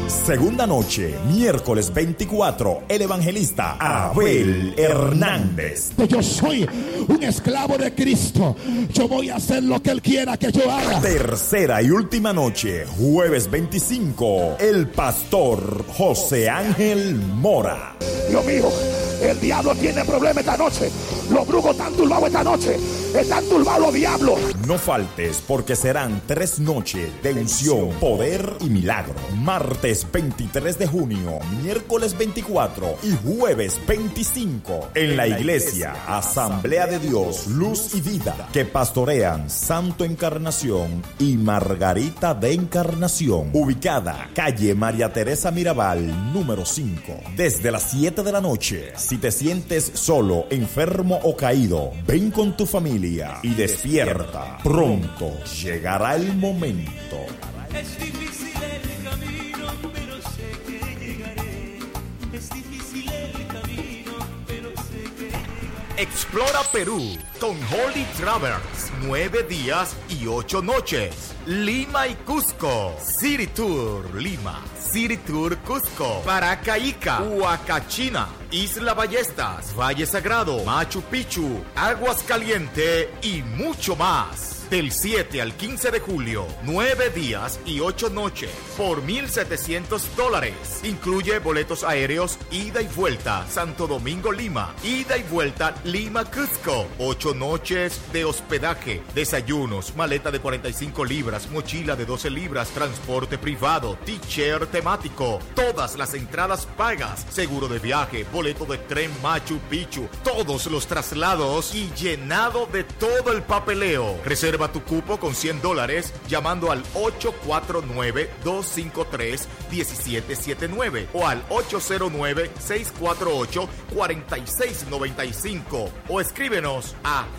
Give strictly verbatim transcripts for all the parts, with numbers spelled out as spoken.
Segunda noche, miércoles veinticuatro, el evangelista Abel Hernández. Yo soy un esclavo de Cristo. Yo voy a hacer lo que Él quiera que yo haga. Tercera y última noche, jueves veinticinco, el pastor José Ángel Mora. Dios mío, el diablo tiene problemas esta noche. Los brujos están turbados esta noche. Están turbados los diablos. No faltes, porque serán tres noches de unción, poder y milagro. Martes veintitrés de junio, miércoles veinticuatro y jueves veinticinco. En la iglesia Asamblea de Dios, Luz y Vida, que pastorean Santo Encarnación y Margarita de Encarnación. Ubicada calle María Teresa Mirabal, número cinco. Desde las siete de la noche. Si te sientes solo, enfermo o caído, ven con tu familia y despierta. Pronto llegará el momento. Es difícil el camino, pero sé que llegaré. Es difícil el camino, pero sé que llegaré. Explora Perú con Holy Travels. Nueve días y ocho noches. Lima y Cusco. City Tour Lima. City Tour Cusco. Paracaica. Huacachina. Isla Ballestas. Valle Sagrado. Machu Picchu. Aguas Caliente y mucho más. Del siete al quince de julio, nueve días y ocho noches por mil setecientos dólares. Incluye boletos aéreos, ida y vuelta, Santo Domingo, Lima, ida y vuelta, Lima, Cusco. Ocho noches de hospedaje, desayunos, maleta de cuarenta y cinco libras, mochila de doce libras, transporte privado, t-shirt temático, todas las entradas pagas, seguro de viaje, boleto de tren Machu Picchu, todos los traslados y llenado de todo el papeleo. Reserva tu cupo con cien dólares llamando al ocho cuatro nueve, dos cinco tres, uno siete siete nueve o al ocho cero nueve, seis cuatro ocho, cuatro seis nueve cinco o escríbenos a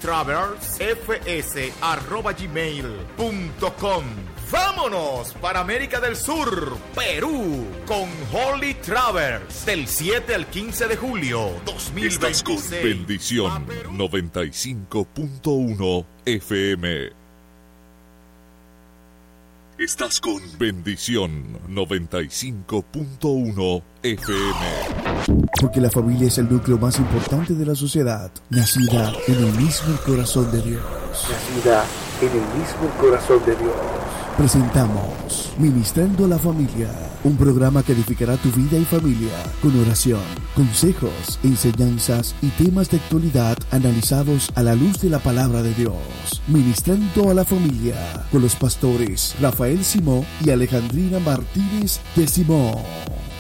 holytravelsfs arroba gmail punto com. ¡Vámonos para América del Sur, Perú, con Holy Travels del siete al quince de julio dos mil veintiséis? Estás con Bendición noventa y cinco punto uno F M. Estás con Bendición noventa y cinco punto uno F M. Porque la familia es el núcleo más importante de la sociedad, nacida en el mismo corazón de Dios. Nacida en el mismo corazón de Dios. Presentamos Ministrando a la Familia, un programa que edificará tu vida y familia con oración, consejos, enseñanzas y temas de actualidad analizados a la luz de la palabra de Dios. Ministrando a la Familia con los pastores Rafael Simó y Alejandrina Martínez de Simó.